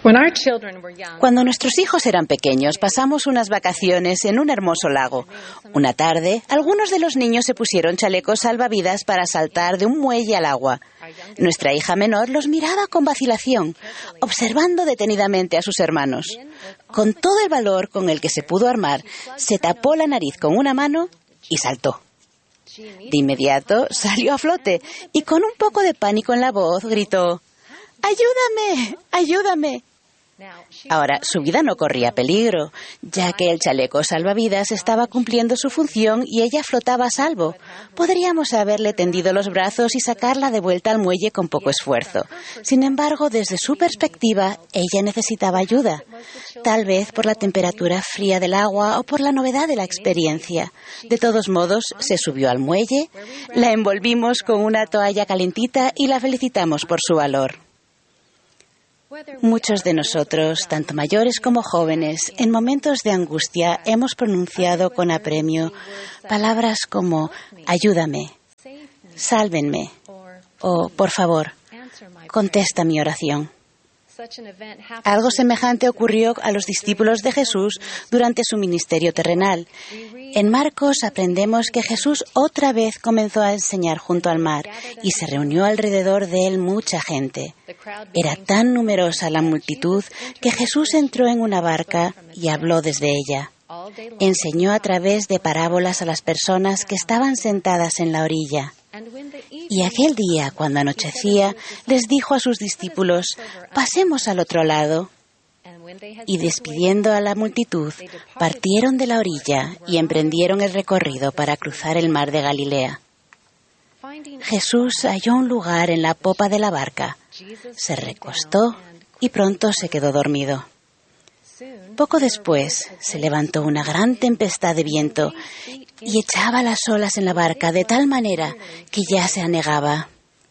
Cuando nuestros hijos eran pequeños, pasamos unas vacaciones en un hermoso lago. Una tarde, algunos de los niños se pusieron chalecos salvavidas para saltar de un muelle al agua. Nuestra hija menor los miraba con vacilación, observando detenidamente a sus hermanos. Con todo el valor con el que se pudo armar, se tapó la nariz con una mano y saltó. De inmediato salió a flote y con un poco de pánico en la voz gritó: ¡Ayúdame! ¡Ayúdame! Ahora, su vida no corría peligro, ya que el chaleco salvavidas estaba cumpliendo su función y ella flotaba a salvo. Podríamos haberle tendido los brazos y sacarla de vuelta al muelle con poco esfuerzo. Sin embargo, desde su perspectiva, ella necesitaba ayuda. Tal vez por la temperatura fría del agua o por la novedad de la experiencia. De todos modos, se subió al muelle, la envolvimos con una toalla calentita y la felicitamos por su valor. Muchos de nosotros, tanto mayores como jóvenes, en momentos de angustia hemos pronunciado con apremio palabras como ayúdame, sálvenme o por favor, contesta mi oración. Algo semejante ocurrió a los discípulos de Jesús durante su ministerio terrenal. En Marcos aprendemos que Jesús otra vez comenzó a enseñar junto al mar y se reunió alrededor de él mucha gente. Era tan numerosa la multitud que Jesús entró en una barca y habló desde ella. Enseñó a través de parábolas a las personas que estaban sentadas en la orilla. Y aquel día, cuando anochecía, les dijo a sus discípulos: «Pasemos al otro lado». Y despidiendo a la multitud, partieron de la orilla y emprendieron el recorrido para cruzar el mar de Galilea. Jesús halló un lugar en la popa de la barca, se recostó y pronto se quedó dormido. Poco después se levantó una gran tempestad de viento y echaba las olas en la barca de tal manera que ya se anegaba.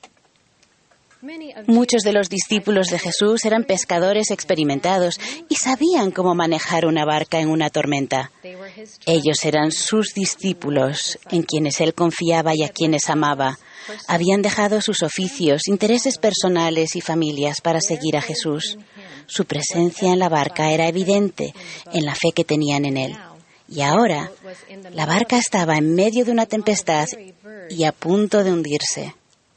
Muchos de los discípulos de Jesús eran pescadores experimentados y sabían cómo manejar una barca en una tormenta. Ellos eran sus discípulos, en quienes él confiaba y a quienes amaba. Habían dejado sus oficios, intereses personales y familias para seguir a Jesús. Su presencia en la barca era evidente en la fe que tenían en él. Y ahora, la barca estaba en medio de una tempestad y a punto de hundirse.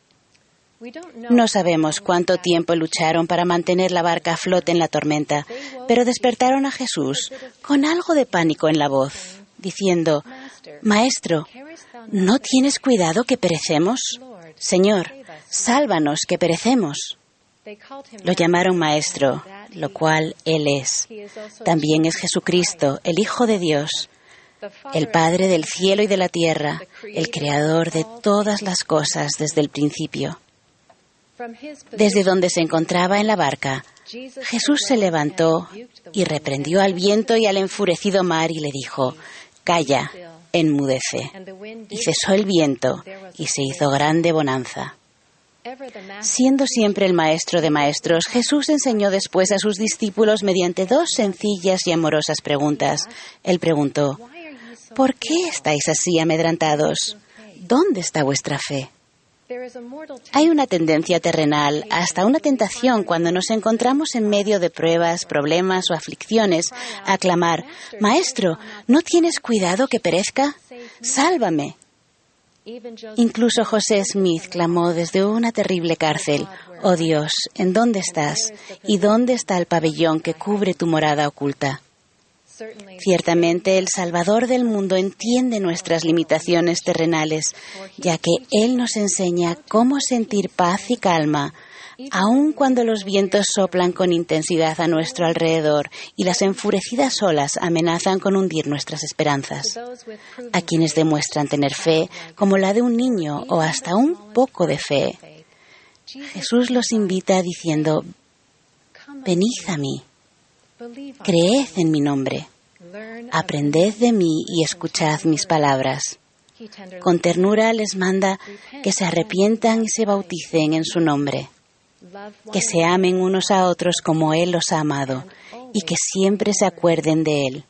No sabemos cuánto tiempo lucharon para mantener la barca a flote en la tormenta, pero despertaron a Jesús con algo de pánico en la voz, diciendo: «Maestro, ¿no tienes cuidado que perecemos? Señor, sálvanos que perecemos». Lo llamaron Maestro, lo cual Él es. También es Jesucristo, el Hijo de Dios, el Padre del cielo y de la tierra, el Creador de todas las cosas desde el principio. Desde donde se encontraba en la barca, Jesús se levantó y reprendió al viento y al enfurecido mar y le dijo: «Calla, enmudece». Y cesó el viento y se hizo grande bonanza. Siendo siempre el maestro de maestros, Jesús enseñó después a sus discípulos mediante dos sencillas y amorosas preguntas. Él preguntó: «¿Por qué estáis así amedrentados? ¿Dónde está vuestra fe?». Hay una tendencia terrenal, hasta una tentación cuando nos encontramos en medio de pruebas, problemas o aflicciones, a clamar: «Maestro, ¿no tienes cuidado que perezca? ¡Sálvame!». Incluso José Smith clamó desde una terrible cárcel: «Oh Dios, ¿en dónde estás? ¿Y dónde está el pabellón que cubre tu morada oculta?». Ciertamente el Salvador del mundo entiende nuestras limitaciones terrenales, ya que Él nos enseña cómo sentir paz y calma, aun cuando los vientos soplan con intensidad a nuestro alrededor y las enfurecidas olas amenazan con hundir nuestras esperanzas. A quienes demuestran tener fe, como la de un niño o hasta un poco de fe, Jesús los invita diciendo: «Venid a mí, creed en mi nombre, aprended de mí y escuchad mis palabras». Con ternura les manda que se arrepientan y se bauticen en su nombre, que se amen unos a otros como Él los ha amado y que siempre se acuerden de Él.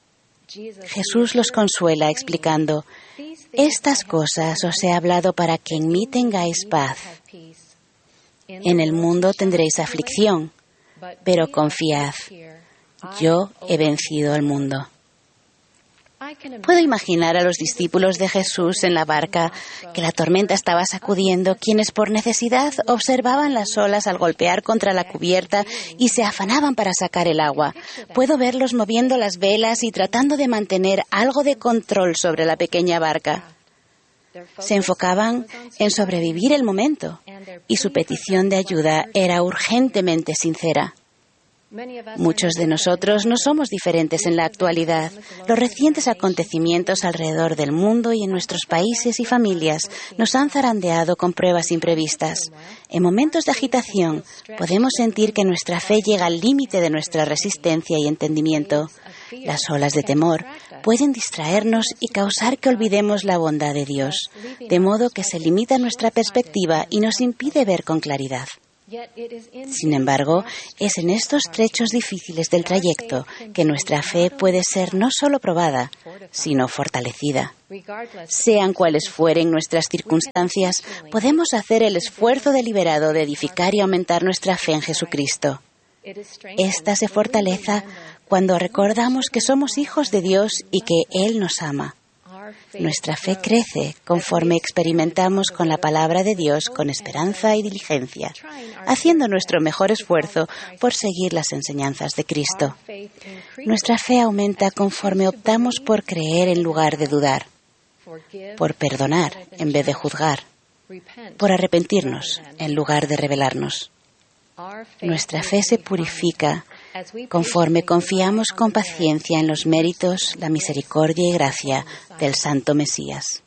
Jesús los consuela explicando: «Estas cosas os he hablado para que en mí tengáis paz. En el mundo tendréis aflicción, Pero confiad, yo he vencido al mundo. Puedo imaginar a los discípulos de Jesús en la barca, que la tormenta estaba sacudiendo, quienes por necesidad observaban las olas al golpear contra la cubierta y se afanaban para sacar el agua. Puedo verlos moviendo las velas y tratando de mantener algo de control sobre la pequeña barca. Se enfocaban en sobrevivir el momento y su petición de ayuda era urgentemente sincera. Muchos de nosotros no somos diferentes en la actualidad. Los recientes acontecimientos alrededor del mundo y en nuestros países y familias nos han zarandeado con pruebas imprevistas. En momentos de agitación, podemos sentir que nuestra fe llega al límite de nuestra resistencia y entendimiento. Las olas de temor pueden distraernos y causar que olvidemos la bondad de Dios, de modo que se limita nuestra perspectiva y nos impide ver con claridad. Sin embargo, es en estos trechos difíciles del trayecto que nuestra fe puede ser no solo probada, sino fortalecida. Sean cuales fueren nuestras circunstancias, podemos hacer el esfuerzo deliberado de edificar y aumentar nuestra fe en Jesucristo. Esta se fortalece cuando recordamos que somos hijos de Dios y que Él nos ama. Nuestra fe crece conforme experimentamos con la palabra de Dios con esperanza y diligencia, haciendo nuestro mejor esfuerzo por seguir las enseñanzas de Cristo. Nuestra fe aumenta conforme optamos por creer en lugar de dudar, por perdonar en vez de juzgar, por arrepentirnos en lugar de rebelarnos. Nuestra fe se purifica conforme confiamos con paciencia en los méritos, la misericordia y gracia del Santo Mesías.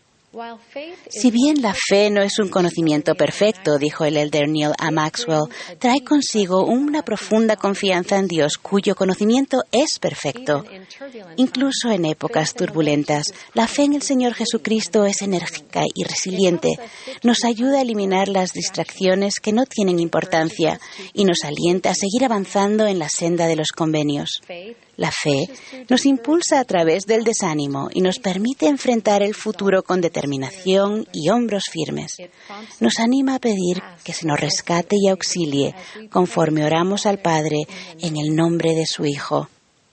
Si bien la fe no es un conocimiento perfecto, dijo el elder Neil A. Maxwell, trae consigo una profunda confianza en Dios cuyo conocimiento es perfecto. Incluso en épocas turbulentas, la fe en el Señor Jesucristo es enérgica y resiliente. Nos ayuda a eliminar las distracciones que no tienen importancia y nos alienta a seguir avanzando en la senda de los convenios. La fe nos impulsa a través del desánimo y nos permite enfrentar el futuro con determinación y hombros firmes. Nos anima a pedir que se nos rescate y auxilie conforme oramos al Padre en el nombre de su Hijo.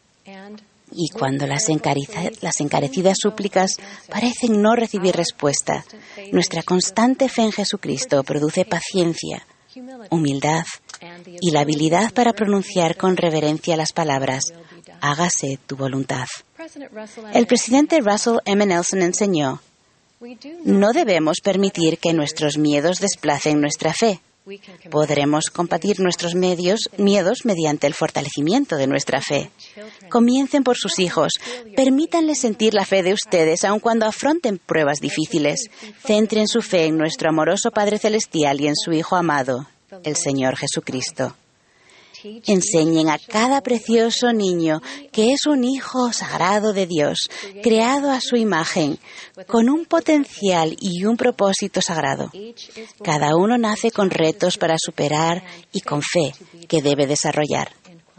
Y cuando las encarecidas súplicas parecen no recibir respuesta, nuestra constante fe en Jesucristo produce paciencia, humildad y la habilidad para pronunciar con reverencia las palabras: hágase tu voluntad. El presidente Russell M. Nelson enseñó: no debemos permitir que nuestros miedos desplacen nuestra fe. Podremos combatir nuestros miedos mediante el fortalecimiento de nuestra fe. Comiencen por sus hijos. Permítanles sentir la fe de ustedes aun cuando afronten pruebas difíciles. Centren su fe en nuestro amoroso Padre Celestial y en su Hijo amado, el Señor Jesucristo. Enseñen a cada precioso niño que es un hijo sagrado de Dios, creado a su imagen, con un potencial y un propósito sagrado. Cada uno nace con retos para superar y con fe que debe desarrollar.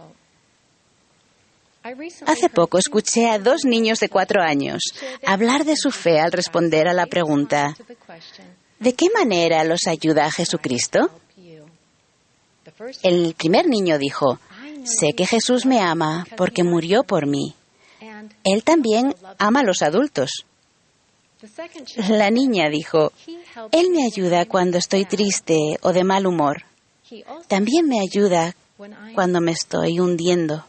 Hace poco escuché a 2 niños de 4 años hablar de su fe al responder a la pregunta: ¿de qué manera los ayuda a Jesucristo? El primer niño dijo: sé que Jesús me ama porque murió por mí. Él también ama a los adultos. La niña dijo: Él me ayuda cuando estoy triste o de mal humor. También me ayuda cuando me estoy hundiendo.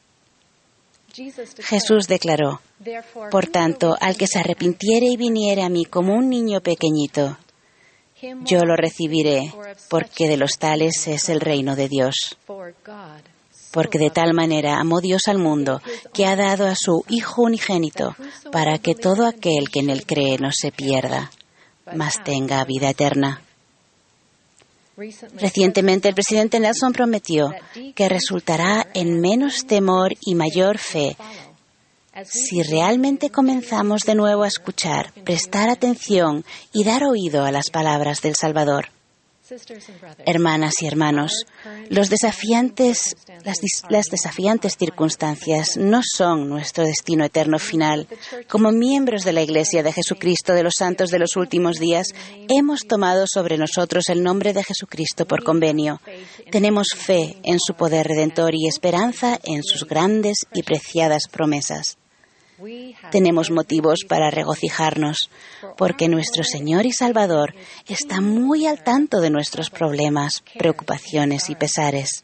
Jesús declaró: por tanto, al que se arrepintiere y viniere a mí como un niño pequeñito, yo lo recibiré, porque de los tales es el reino de Dios. Porque de tal manera amó Dios al mundo, que ha dado a su Hijo unigénito, para que todo aquel que en él cree no se pierda, mas tenga vida eterna. Recientemente el presidente Nelson prometió que resultará en menos temor y mayor fe si realmente comenzamos de nuevo a escuchar, prestar atención y dar oído a las palabras del Salvador. Hermanas y hermanos, las desafiantes circunstancias no son nuestro destino eterno final. Como miembros de la Iglesia de Jesucristo de los Santos de los Últimos Días, hemos tomado sobre nosotros el nombre de Jesucristo por convenio. Tenemos fe en su poder redentor y esperanza en sus grandes y preciadas promesas. Tenemos motivos para regocijarnos, porque nuestro Señor y Salvador está muy al tanto de nuestros problemas, preocupaciones y pesares.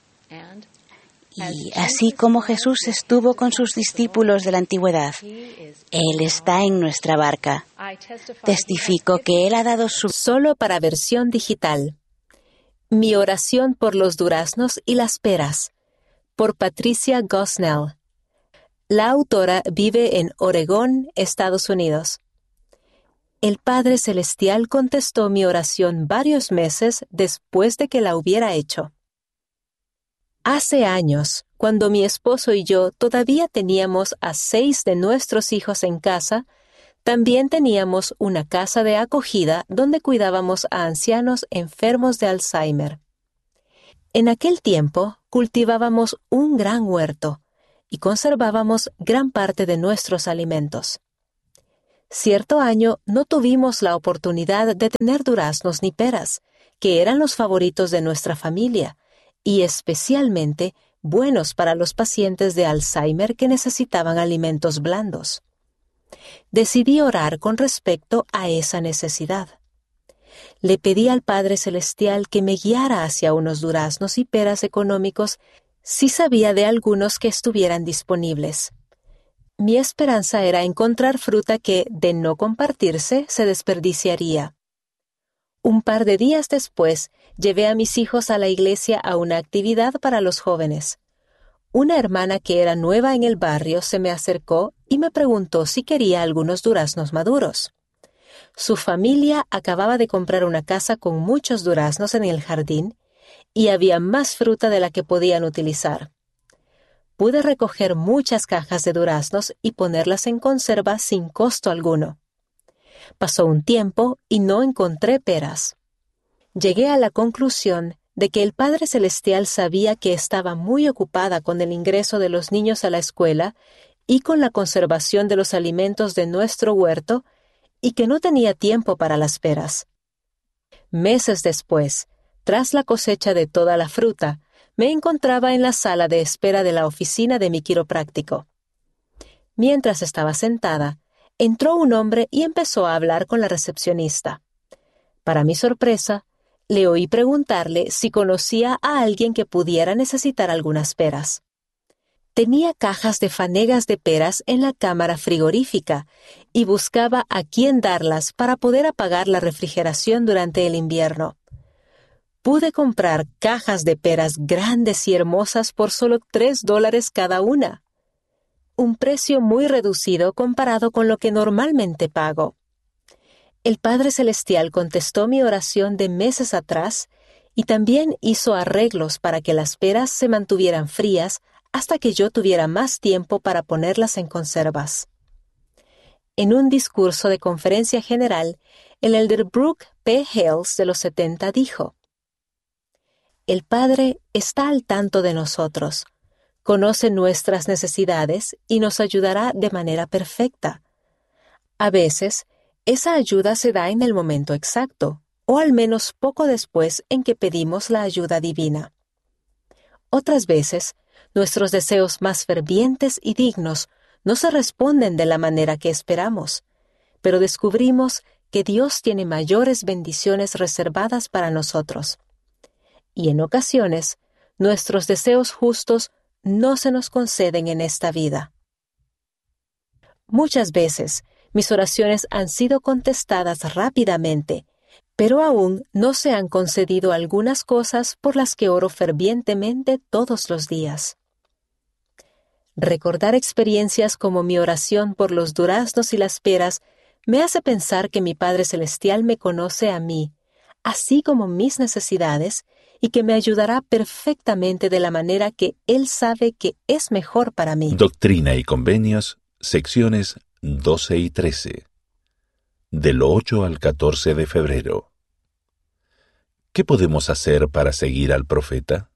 Y así como Jesús estuvo con sus discípulos de la antigüedad, Él está en nuestra barca. Testifico que Él ha dado su... Solo para versión digital. Mi oración por los duraznos y las peras, por Patricia Gosnell. La autora vive en Oregón, Estados Unidos. El Padre Celestial contestó mi oración varios meses después de que la hubiera hecho. Hace años, cuando mi esposo y yo todavía teníamos a 6 de nuestros hijos en casa, también teníamos una casa de acogida donde cuidábamos a ancianos enfermos de Alzheimer. En aquel tiempo cultivábamos un gran huerto y conservábamos gran parte de nuestros alimentos. Cierto año no tuvimos la oportunidad de tener duraznos ni peras, que eran los favoritos de nuestra familia, y especialmente buenos para los pacientes de Alzheimer que necesitaban alimentos blandos. Decidí orar con respecto a esa necesidad. Le pedí al Padre Celestial que me guiara hacia unos duraznos y peras económicos si sabía de algunos que estuvieran disponibles. Mi esperanza era encontrar fruta que, de no compartirse, se desperdiciaría. Un par de días después, llevé a mis hijos a la iglesia a una actividad para los jóvenes. Una hermana que era nueva en el barrio se me acercó y me preguntó si quería algunos duraznos maduros. Su familia acababa de comprar una casa con muchos duraznos en el jardín y había más fruta de la que podían utilizar. Pude recoger muchas cajas de duraznos y ponerlas en conserva sin costo alguno. Pasó un tiempo y no encontré peras. Llegué a la conclusión de que el Padre Celestial sabía que estaba muy ocupada con el ingreso de los niños a la escuela y con la conservación de los alimentos de nuestro huerto y que no tenía tiempo para las peras. Meses después, tras la cosecha de toda la fruta, me encontraba en la sala de espera de la oficina de mi quiropráctico. Mientras estaba sentada, entró un hombre y empezó a hablar con la recepcionista. Para mi sorpresa, le oí preguntarle si conocía a alguien que pudiera necesitar algunas peras. Tenía cajas de fanegas de peras en la cámara frigorífica y buscaba a quién darlas para poder apagar la refrigeración durante el invierno. Pude comprar cajas de peras grandes y hermosas por solo $3 cada una. Un precio muy reducido comparado con lo que normalmente pago. El Padre Celestial contestó mi oración de meses atrás y también hizo arreglos para que las peras se mantuvieran frías hasta que yo tuviera más tiempo para ponerlas en conservas. En un discurso de conferencia general, el elder Brooke P. Hales de los 70 dijo: El Padre está al tanto de nosotros, conoce nuestras necesidades y nos ayudará de manera perfecta. A veces, esa ayuda se da en el momento exacto, o al menos poco después en que pedimos la ayuda divina. Otras veces, nuestros deseos más fervientes y dignos no se responden de la manera que esperamos, pero descubrimos que Dios tiene mayores bendiciones reservadas para nosotros. Y en ocasiones, nuestros deseos justos no se nos conceden en esta vida. Muchas veces, mis oraciones han sido contestadas rápidamente, pero aún no se han concedido algunas cosas por las que oro fervientemente todos los días. Recordar experiencias como mi oración por los duraznos y las peras me hace pensar que mi Padre Celestial me conoce a mí, así como mis necesidades, y que me ayudará perfectamente de la manera que Él sabe que es mejor para mí. Doctrina y Convenios, secciones 12 y 13. Del 8 al 14 de febrero. ¿Qué podemos hacer para seguir al profeta?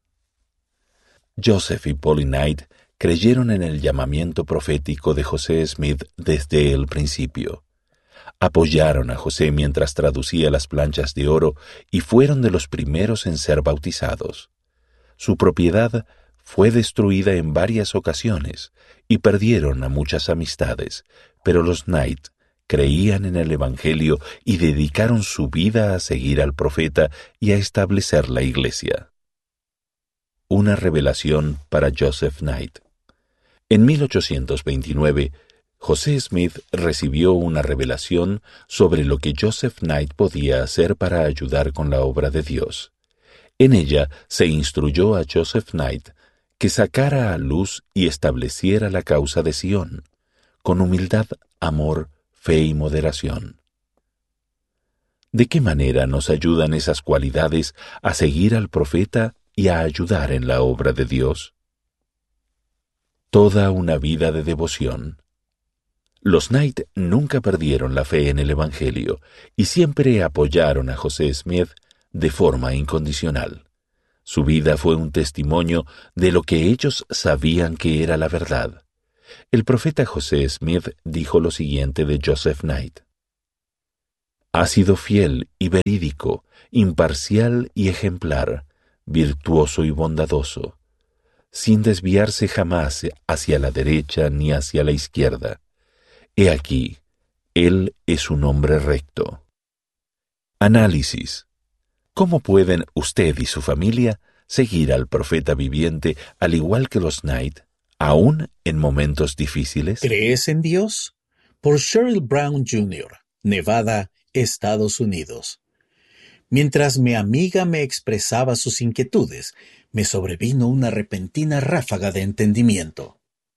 Joseph y Polly Knight creyeron en el llamamiento profético de José Smith desde el principio. Apoyaron a José mientras traducía las planchas de oro y fueron de los primeros en ser bautizados. Su propiedad fue destruida en varias ocasiones y perdieron a muchas amistades, pero los Knight creían en el Evangelio y dedicaron su vida a seguir al profeta y a establecer la iglesia. Una revelación para Joseph Knight. En 1829, José Smith recibió una revelación sobre lo que Joseph Knight podía hacer para ayudar con la obra de Dios. En ella se instruyó a Joseph Knight que sacara a luz y estableciera la causa de Sion, con humildad, amor, fe y moderación. ¿De qué manera nos ayudan esas cualidades a seguir al profeta y a ayudar en la obra de Dios? Toda una vida de devoción. Los Knight nunca perdieron la fe en el Evangelio y siempre apoyaron a José Smith de forma incondicional. Su vida fue un testimonio de lo que ellos sabían que era la verdad. El profeta José Smith dijo lo siguiente de Joseph Knight: «Ha sido fiel y verídico, imparcial y ejemplar, virtuoso y bondadoso, sin desviarse jamás hacia la derecha ni hacia la izquierda. He aquí, él es un hombre recto». Análisis. ¿Cómo pueden usted y su familia seguir al profeta viviente al igual que los Knight, aún en momentos difíciles? ¿Crees en Dios? Por Cheryl Brown Jr., Nevada, Estados Unidos. Mientras mi amiga me expresaba sus inquietudes, me sobrevino una repentina ráfaga de entendimiento.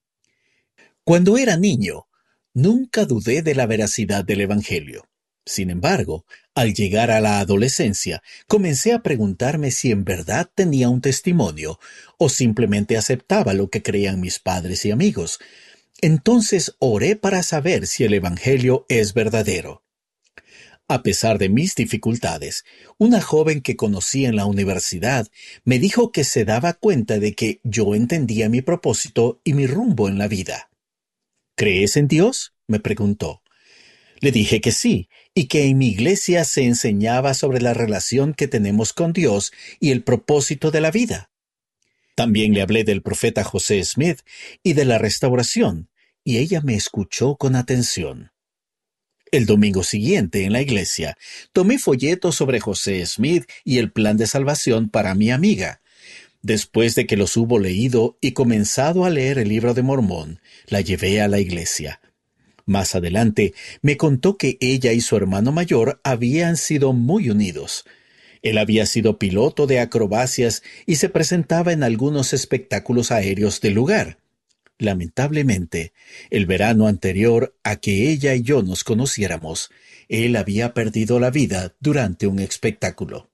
Cuando era niño, nunca dudé de la veracidad del Evangelio. Sin embargo, al llegar a la adolescencia, comencé a preguntarme si en verdad tenía un testimonio o simplemente aceptaba lo que creían mis padres y amigos. Entonces oré para saber si el Evangelio es verdadero. A pesar de mis dificultades, una joven que conocí en la universidad me dijo que se daba cuenta de que yo entendía mi propósito y mi rumbo en la vida. ¿Crees en Dios?, me preguntó. Le dije que sí, y que en mi iglesia se enseñaba sobre la relación que tenemos con Dios y el propósito de la vida. También le hablé del profeta José Smith y de la restauración, y ella me escuchó con atención. El domingo siguiente en la iglesia, tomé folletos sobre José Smith y el plan de salvación para mi amiga. Después de que los hubo leído y comenzado a leer el libro de Mormón, la llevé a la iglesia. Más adelante, me contó que ella y su hermano mayor habían sido muy unidos. Él había sido piloto de acrobacias y se presentaba en algunos espectáculos aéreos del lugar. Lamentablemente, el verano anterior a que ella y yo nos conociéramos, él había perdido la vida durante un espectáculo.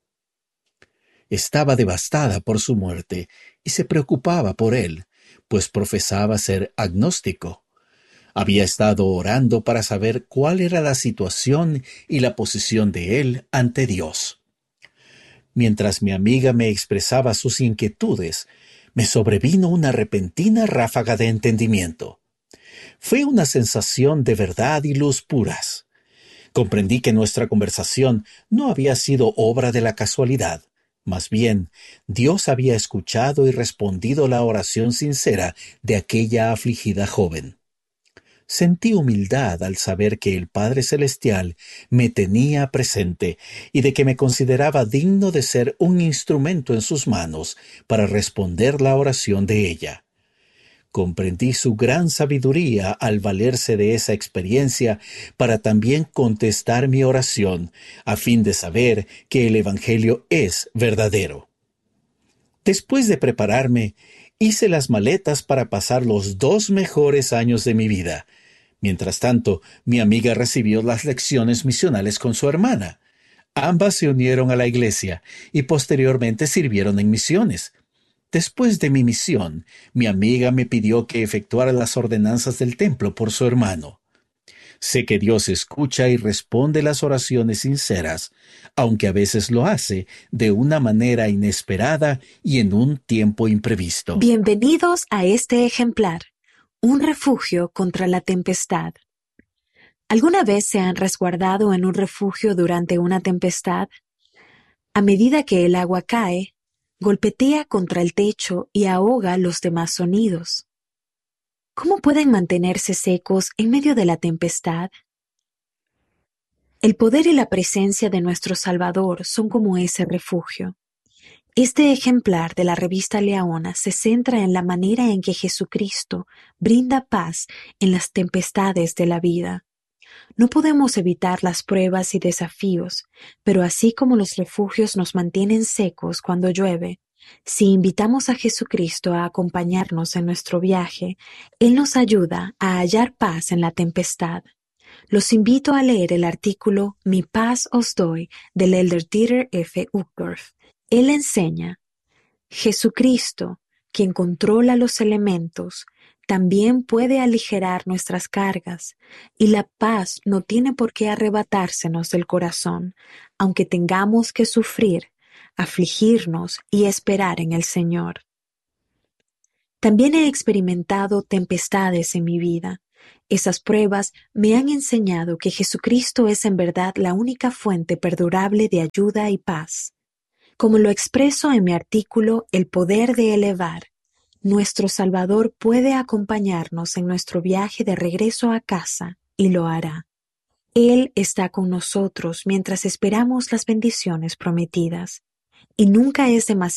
Estaba devastada por su muerte y se preocupaba por él, pues profesaba ser agnóstico. Había estado orando para saber cuál era la situación y la posición de él ante Dios. Mientras mi amiga me expresaba sus inquietudes, me sobrevino una repentina ráfaga de entendimiento. Fue una sensación de verdad y luz puras. Comprendí que nuestra conversación no había sido obra de la casualidad. Más bien, Dios había escuchado y respondido la oración sincera de aquella afligida joven. Sentí humildad al saber que el Padre Celestial me tenía presente y de que me consideraba digno de ser un instrumento en sus manos para responder la oración de ella. Comprendí su gran sabiduría al valerse de esa experiencia para también contestar mi oración, a fin de saber que el Evangelio es verdadero. Después de prepararme, hice las maletas para pasar los 2 mejores años de mi vida. Mientras tanto, mi amiga recibió las lecciones misionales con su hermana. Ambas se unieron a la iglesia y posteriormente sirvieron en misiones. Después de mi misión, mi amiga me pidió que efectuara las ordenanzas del templo por su hermano. Sé que Dios escucha y responde las oraciones sinceras, aunque a veces lo hace de una manera inesperada y en un tiempo imprevisto. Bienvenidos a este ejemplar, un refugio contra la tempestad. ¿Alguna vez se han resguardado en un refugio durante una tempestad? A medida que el agua cae, golpetea contra el techo y ahoga los demás sonidos. ¿Cómo pueden mantenerse secos en medio de la tempestad? El poder y la presencia de nuestro Salvador son como ese refugio. Este ejemplar de la revista Leona se centra en la manera en que Jesucristo brinda paz en las tempestades de la vida. No podemos evitar las pruebas y desafíos, pero así como los refugios nos mantienen secos cuando llueve, si invitamos a Jesucristo a acompañarnos en nuestro viaje, Él nos ayuda a hallar paz en la tempestad. Los invito a leer el artículo Mi paz os doy del elder Dieter F. Uchtdorf. Él enseña, Jesucristo, quien controla los elementos, también puede aligerar nuestras cargas, y la paz no tiene por qué arrebatársenos del corazón, aunque tengamos que sufrir, afligirnos y esperar en el Señor. También he experimentado tempestades en mi vida. Esas pruebas me han enseñado que Jesucristo es en verdad la única fuente perdurable de ayuda y paz. Como lo expreso en mi artículo El poder de elevar, nuestro Salvador puede acompañarnos en nuestro viaje de regreso a casa y lo hará. Él está con nosotros mientras esperamos las bendiciones prometidas, y nunca es demasiado